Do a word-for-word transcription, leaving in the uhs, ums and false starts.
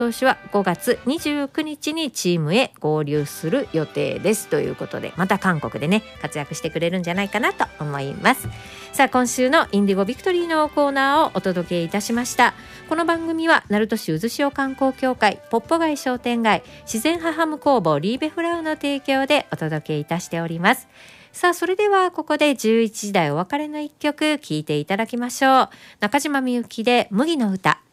投手はごがつにじゅうくにちにチームへ合流する予定ですということで、また韓国でね活躍してくれるんじゃないかなと思います。さあ今週のインディゴビクトリーのコーナーをお届けいたしました。この番組は鳴門市渦潮観光協会、ポッポ街商店街、自然派ハム工房リーベフラウの提供でお届けいたしております。さあそれではここでじゅういちじ台お別れの一曲聴いていただきましょう。中島みゆきで麦の歌。